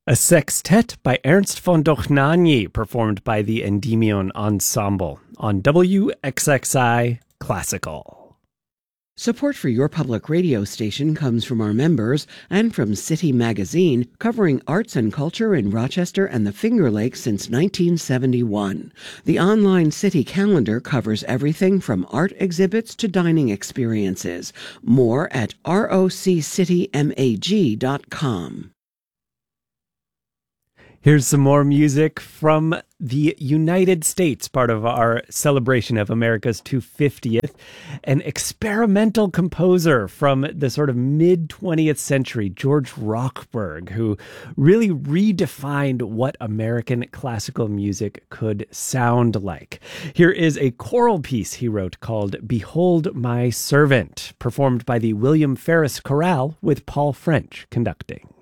A sextet by Ernst von Dohnanyi, performed by the Endymion Ensemble on WXXI Classical. Support for your public radio station comes from our members and from City Magazine, covering arts and culture in Rochester and the Finger Lakes since 1971. The online City calendar covers everything from art exhibits to dining experiences. More at roccitymag.com. Here's some more music from the United States, part of our celebration of America's 250th. An experimental composer from the sort of mid-20th century, George Rochberg, who really redefined what American classical music could sound like. Here is a choral piece he wrote called Behold My Servant, performed by the William Ferris Chorale with Paul French conducting.